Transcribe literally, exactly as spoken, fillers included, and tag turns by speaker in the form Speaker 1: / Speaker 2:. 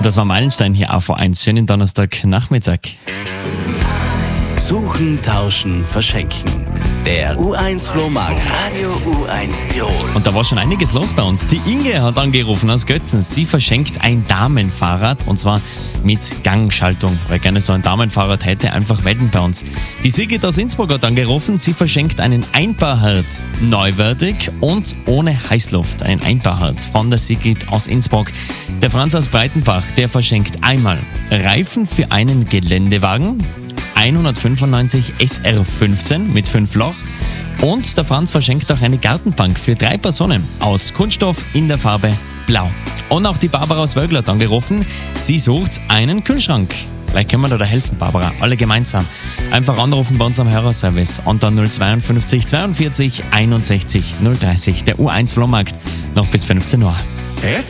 Speaker 1: Das war Meilenstein hier auf V eins. Schönen Donnerstagnachmittag.
Speaker 2: Suchen, tauschen, verschenken. Der U eins Flohmarkt Radio U eins Tirol.
Speaker 1: Und da war schon einiges los bei uns. Die Inge hat angerufen aus Götzen. Sie verschenkt ein Damenfahrrad und zwar mit Gangschaltung. Wer gerne so ein Damenfahrrad hätte, einfach melden bei uns. Die Sigrid aus Innsbruck hat angerufen. Sie verschenkt einen Einbauherz neuwertig und ohne Heißluft. Ein Einbauherz von der Sigrid aus Innsbruck. Der Franz aus Breitenbach, der verschenkt einmal Reifen für einen Geländewagen, hundertfünfundneunzig S R fünfzehn mit fünf Loch. Und der Franz verschenkt auch eine Gartenbank für drei Personen aus Kunststoff in der Farbe Blau. Und auch die Barbara aus Wögl hat angerufen. Sie sucht einen Kühlschrank. Vielleicht können wir da helfen, Barbara. Alle gemeinsam. Einfach anrufen bei uns am Hörerservice. Und dann null zweiundfünfzig zweiundvierzig einundsechzig null dreißig. Der U eins Flohmarkt noch bis fünfzehn Uhr.